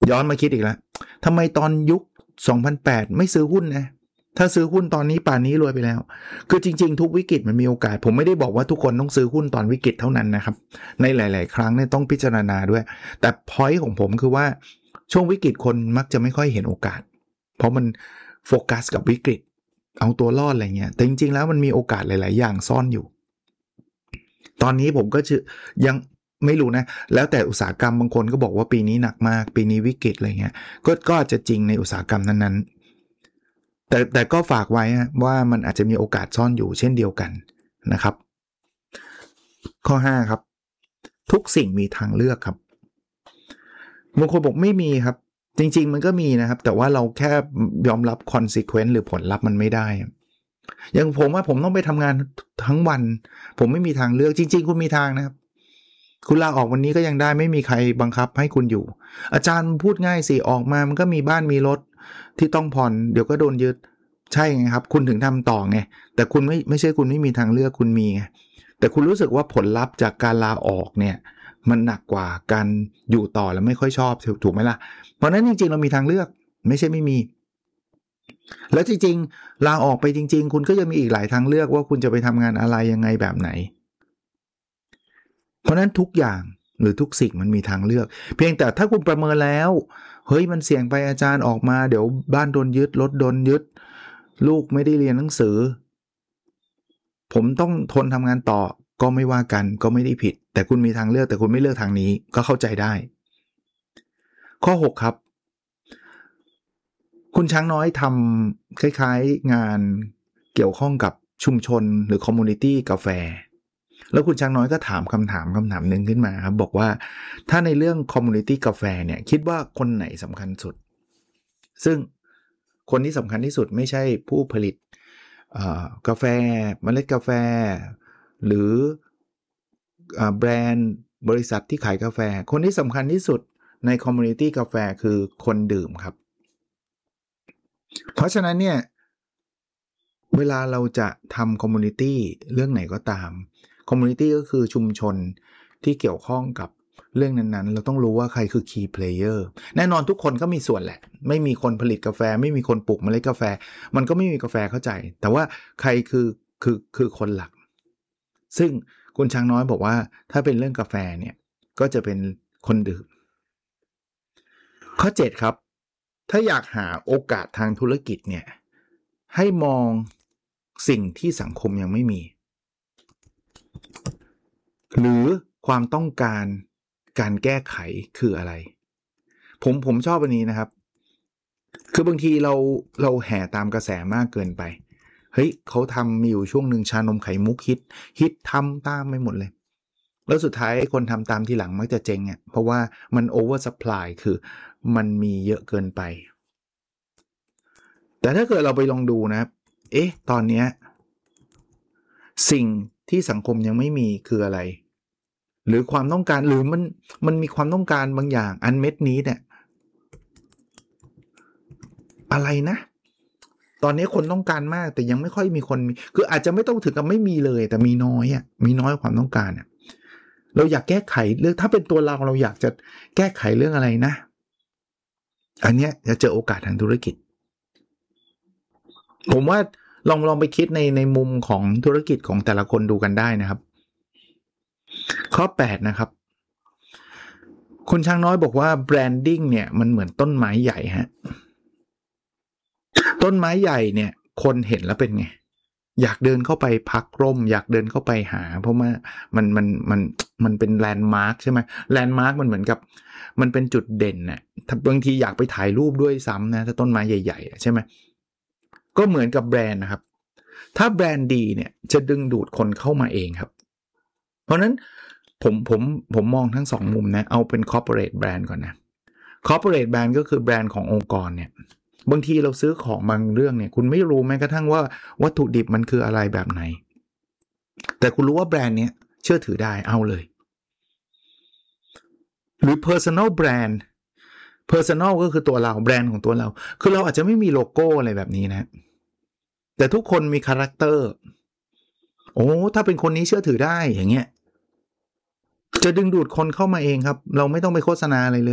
ย้อนมาคิดอีกแล้วทำไมตอนยุค2008ไม่ซื้อหุ้นนะถ้าซื้อหุ้นตอนนี้ป่านนี้รวยไปแล้วคือจริงๆทุกวิกฤตมันมีโอกาสผมไม่ได้บอกว่าทุกคนต้องซื้อหุ้นตอนวิกฤตเท่านั้นนะครับในหลายๆครั้งเนี่ยต้องพิจารณาด้วยแต่ point ของผมคือว่าช่วงวิกฤตคนมักจะไม่ค่อยเห็นโอกาสเพราะมันโฟกัสกับวิกฤตเอาตัวรอดอะไรเงี้ยแต่จริงๆแล้วมันมีโอกาสหลายๆอย่างซ่อนอยู่ตอนนี้ผมก็ยังไม่รู้นะแล้วแต่อุตสาหกรรมบางคนก็บอกว่าปีนี้หนักมากปีนี้วิกฤตอะไรเงี้ยก็อาจจะจริงในอุตสาหกรรมนั้นๆแต่ก็ฝากไว้ว่ามันอาจจะมีโอกาสซ่อนอยู่เช่นเดียวกันนะครับข้อ5ครับทุกสิ่งมีทางเลือกครับบางคนบอกไม่มีครับจริงๆมันก็มีนะครับแต่ว่าเราแค่ยอมรับ consequence หรือผลลัพธ์มันไม่ได้อย่างผมว่าผมต้องไปทำงานทั้งวันผมไม่มีทางเลือกจริงๆคุณมีทางนะครับคุณลาออกวันนี้ก็ยังได้ไม่มีใครบังคับให้คุณอยู่อาจารย์พูดง่ายสิออกมามันก็มีบ้านมีรถที่ต้องผ่อนเดี๋ยวก็โดนยึดใช่ไงครับคุณถึงทำต่อไงแต่คุณไม่ใช่คุณไม่มีทางเลือกคุณมีไงแต่คุณรู้สึกว่าผลลัพธ์จากการลาออกเนี่ยมันหนักกว่าการอยู่ต่อแล้วไม่ค่อยชอบถูกไหมล่ะเพราะนั้นจริงๆเรามีทางเลือกไม่ใช่ไม่มีแล้วจริงๆลาออกไปจริงๆคุณก็ยังมีอีกหลายทางเลือกว่าคุณจะไปทำงานอะไรยังไงแบบไหนเพราะนั้นทุกอย่างหรือทุกสิ่งมันมีทางเลือกเพียงแต่ถ้าคุณประเมินแล้วเฮ้ยมันเสี่ยงไปอาจารย์ออกมาเดี๋ยวบ้านโดนยึดรถโดนยึดลูกไม่ได้เรียนหนังสือผมต้องทนทำงานต่อก็ไม่ว่ากันก็ไม่ได้ผิดแต่คุณมีทางเลือกแต่คุณไม่เลือกทางนี้ก็เข้าใจได้ข้อ6ครับคุณช้างน้อยทำคล้ายๆงานเกี่ยวข้องกับชุมชนหรือคอมมูนิตี้กาแฟแล้วคุณช้างน้อยก็ถามคำถามหนึ่งขึ้นมาครับบอกว่าถ้าในเรื่องคอมมูนิตี้กาแฟเนี่ยคิดว่าคนไหนสำคัญสุดซึ่งคนที่สำคัญที่สุดไม่ใช่ผู้ผลิตกาแฟเมล็ดกาแฟหรือแบรนด์บริษัทที่ขายกาแฟคนที่สำคัญที่สุดในคอมมูนิตี้กาแฟคือคนดื่มครับเพราะฉะนั้นเนี่ยเวลาเราจะทำคอมมูนิตี้เรื่องไหนก็ตามคอมมูนิตี้ก็คือชุมชนที่เกี่ยวข้องกับเรื่องนั้นๆเราต้องรู้ว่าใครคือ key player แน่นอนทุกคนก็มีส่วนแหละไม่มีคนผลิตกาแฟไม่มีคนปลูกเมล็ดกาแฟมันก็ไม่มีกาแฟเข้าใจแต่ว่าใครคือคนหลักซึ่งคุณช้างน้อยบอกว่าถ้าเป็นเรื่องกาแฟเนี่ยก็จะเป็นคนดื่มข้อ7ครับถ้าอยากหาโอกาสทางธุรกิจเนี่ยให้มองสิ่งที่สังคมยังไม่มีหรือความต้องการการแก้ไขคืออะไรผมชอบอันนี้นะครับคือบางทีเราแห่ตามกระแสมากเกินไปเฮ้ยเขาทำมีอยู่ช่วงหนึ่งชานมไข่มุกฮิตทำตามไปหมดเลยแล้วสุดท้ายคนทำตามทีหลังมักจะเจ๊งอ่ะเพราะว่ามันโอเวอร์ซัพพลายคือมันมีเยอะเกินไปแต่ถ้าเกิดเราไปลองดูนะตอนนี้สิ่งที่สังคมยังไม่มีคืออะไรหรือความต้องการหรือมันมีความต้องการบางอย่างอันเม็ดนี้เนี่ยอะไรนะตอนนี้คนต้องการมากแต่ยังไม่ค่อยมีคนมีคืออาจจะไม่ต้องถึงกับไม่มีเลยแต่มีน้อยมีน้อยความต้องการเราอยากแก้ไขเรื่องถ้าเป็นตัวเราอยากจะแก้ไขเรื่องอะไรนะอันเนี้ยจะเจอโอกาสทางธุรกิจผมว่าลองไปคิดในมุมของธุรกิจของแต่ละคนดูกันได้นะครับข้อ8นะครับคุณช้างน้อยบอกว่าแบรนดิ้งเนี่ยมันเหมือนต้นไม้ใหญ่ฮะต้นไม้ใหญ่เนี่ยคนเห็นแล้วเป็นไงอยากเดินเข้าไปพักร่มอยากเดินเข้าไปหาเพราะว่ามันเป็นแลนด์มาร์คใช่ไหมแลนด์มาร์คมันเหมือนกับมันเป็นจุดเด่นน่ะบางทีอยากไปถ่ายรูปด้วยซ้ำนะถ้าต้นไม้ใหญ่ๆใช่ไหมก็เหมือนกับแบรนด์นะครับถ้าแบรนด์ดีเนี่ยจะดึงดูดคนเข้ามาเองครับเพราะนั้นผมมองทั้งสองมุมนะเอาเป็น corporate brand ก่อนนะ corporate brand ก็คือแบรนด์ขององค์กรเนี่ยบางทีเราซื้อของบางเรื่องเนี่ยคุณไม่รู้แม้กระทั่งว่าวัตถุดิบมันคืออะไรแบบไหนแต่คุณรู้ว่าแบรนด์เนี้ยเชื่อถือได้เอาเลยหรือ personal brand personal ก็คือตัวเราแบรนด์ของตัวเราคือเราอาจจะไม่มีโลโก้อะไรแบบนี้นะแต่ทุกคนมีคาแรคเตอร์โอ้ถ้าเป็นคนนี้เชื่อถือได้อย่างเงี้ยจะดึงดูดคนเข้ามาเองครับเราไม่ต้องไปโฆษณาอะไรเลย